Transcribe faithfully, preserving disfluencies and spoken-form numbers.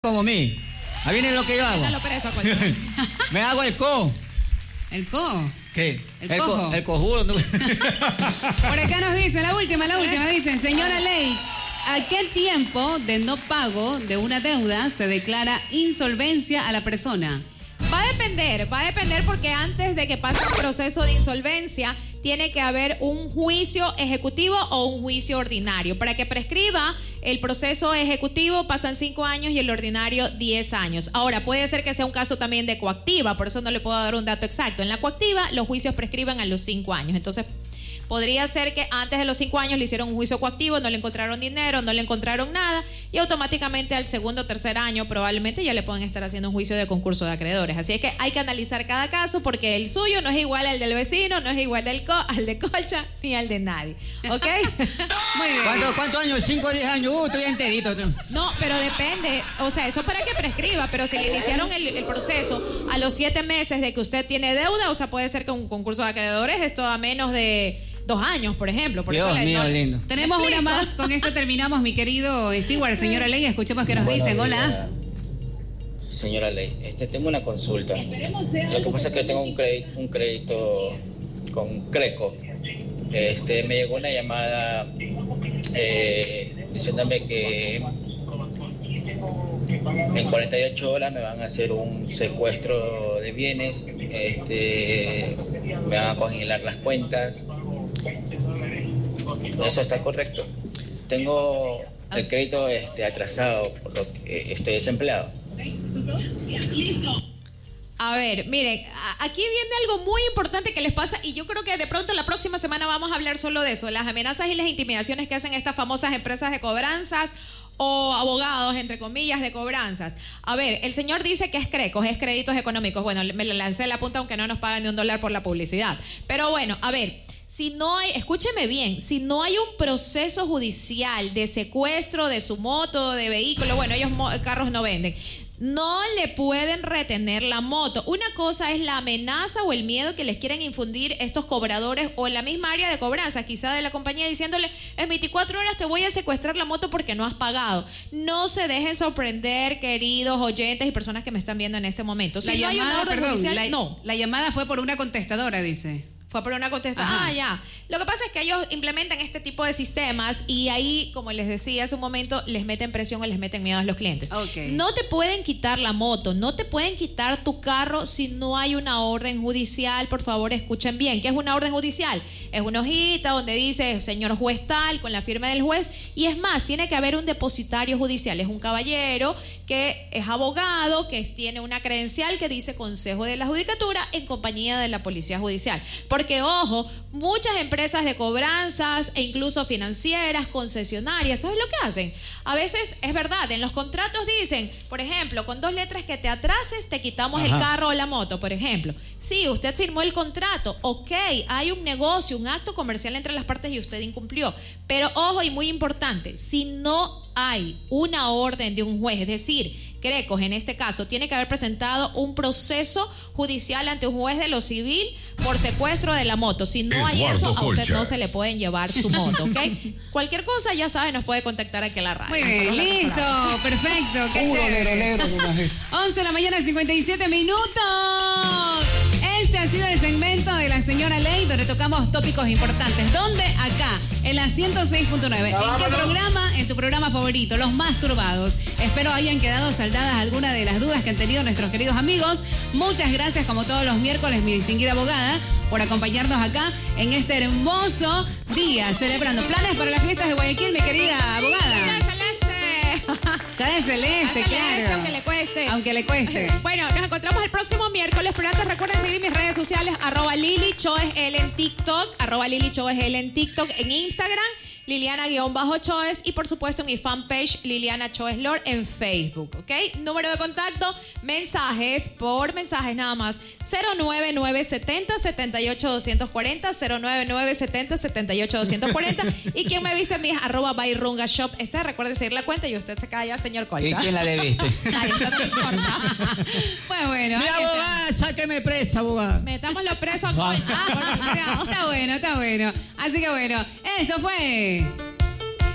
como mí. Ahí viene lo que yo hago. Preso, Me hago el co. ¿El co? ¿Qué? El, el cojo. Co, el cojudo. No. Por acá nos dicen, la última, la última, dicen, señora Ley, ¿a qué tiempo de no pago de una deuda se declara insolvencia a la persona? Va a depender, va a depender porque antes de que pase el proceso de insolvencia tiene que haber un juicio ejecutivo o un juicio ordinario. Para que prescriba el proceso ejecutivo pasan cinco años y el ordinario diez años. Ahora, puede ser que sea un caso también de coactiva, por eso no le puedo dar un dato exacto. En la coactiva los juicios prescriban a los cinco años, entonces podría ser que antes de los cinco años le hicieron un juicio coactivo, no le encontraron dinero, no le encontraron nada y automáticamente al segundo o tercer año probablemente ya le pueden estar haciendo un juicio de concurso de acreedores. Así es que hay que analizar cada caso porque el suyo no es igual al del vecino, no es igual del co al de Colcha ni al de nadie. ¿Ok? Muy bien. ¿Cuántos cuánto años? ¿Cinco o diez años? Uh, estoy enterito. No, pero depende. O sea, eso para que prescriba, pero si le iniciaron el, el proceso a los siete meses de que usted tiene deuda, o sea, puede ser que un concurso de acreedores esto a menos de dos años, por ejemplo. Por Dios eso mío, no, lindo. Tenemos una más, con esta terminamos, mi querido Stewart. Señora Ley, escuchemos qué nos Buenos dicen. días, Hola. Señora Ley, este, tengo una consulta. Lo que pasa es que tengo un crédito, un crédito con Creco. Este, me llegó una llamada eh, diciéndome que en cuarenta y ocho horas me van a hacer un secuestro de bienes, este, me van a congelar las cuentas. Eso está correcto. Tengo el crédito este, atrasado por lo que estoy desempleado. A ver, miren, aquí viene algo muy importante que les pasa y yo creo que de pronto la próxima semana vamos a hablar solo de eso, las amenazas y las intimidaciones que hacen estas famosas empresas de cobranzas o abogados, entre comillas, de cobranzas. A ver, el señor dice que es Crecos, es créditos económicos. Bueno, me le lancé la punta aunque no nos pagan ni un dólar por la publicidad. Pero bueno, a ver, si no hay, escúcheme bien, si no hay un proceso judicial de secuestro de su moto, de vehículo, bueno, ellos carros no venden, no le pueden retener la moto. Una cosa es la amenaza o el miedo que les quieren infundir estos cobradores o en la misma área de cobranza, quizá de la compañía, diciéndole, en veinticuatro horas te voy a secuestrar la moto porque no has pagado. No se dejen sorprender, queridos oyentes y personas que me están viendo en este momento. Si la no llamada, hay una orden perdón, judicial, la, no. La llamada fue por una contestadora, dice. Fue por una contestación. Ah, ya. Lo que pasa es que ellos implementan este tipo de sistemas y ahí, como les decía hace un momento, les meten presión o les meten miedo a los clientes. Okay. No te pueden quitar la moto, no te pueden quitar tu carro si no hay una orden judicial. Por favor, escuchen bien. ¿Qué es una orden judicial? Es una hojita donde dice señor juez tal, con la firma del juez. Y es más, tiene que haber un depositario judicial. Es un caballero que es abogado, que tiene una credencial que dice Consejo de la Judicatura en compañía de la Policía Judicial. Por Porque, ojo, muchas empresas de cobranzas e incluso financieras, concesionarias, ¿sabes lo que hacen? A veces, es verdad, en los contratos dicen, por ejemplo, con dos letras que te atrases, te quitamos Ajá. el carro o la moto, por ejemplo. Sí, usted firmó el contrato, ok, hay un negocio, un acto comercial entre las partes y usted incumplió. Pero, ojo, y muy importante, si no hay una orden de un juez, es decir, Crecos en este caso tiene que haber presentado un proceso judicial ante un juez de lo civil por secuestro de la moto. Si no hay Eduardo eso, a usted Colcha. no se le pueden llevar su moto, ¿ok? Cualquier cosa, ya sabe, nos puede contactar aquí a la radio. Muy bien, listo, perfecto. Qué Puro chévere. negro, negro. once de la mañana, cincuenta y siete minutos. Este ha sido el segmento de la señora Ley, donde tocamos tópicos importantes. ¿Dónde? Acá, en la ciento seis punto nueve. ¿En qué programa? En tu programa favorito, los más turbados. Espero hayan quedado saldadas algunas de las dudas que han tenido nuestros queridos amigos. Muchas gracias, como todos los miércoles, mi distinguida abogada, por acompañarnos acá en este hermoso día, celebrando planes para las fiestas de Guayaquil, mi querida abogada. Está de celeste, claro. Aunque le cueste. Aunque le cueste. Bueno, nos encontramos el próximo miércoles, pero antes recuerden seguir mis redes sociales, arroba Lili Choes L en TikTok, arroba Lili Choes L en TikTok, en Instagram, Liliana-Choes y por supuesto en mi fanpage Liliana Choes Lord en Facebook, ¿ok? Número de contacto, mensajes, por mensajes nada más, cero nueve nueve setenta setenta y ocho doscientos cuarenta, cero nueve nueve setenta setenta y ocho doscientos cuarenta y quien me viste a mí es arroba Bayrunga Shop. Esta recuerde seguir la cuenta y usted se calla, señor Colcha. ¿Y quién la debiste? Ay, esto no importa. Pues bueno. Mi abogada, sáqueme presa, abogada. Metámoslo preso a Colcha. Está bueno, está bueno. Así que bueno, eso fue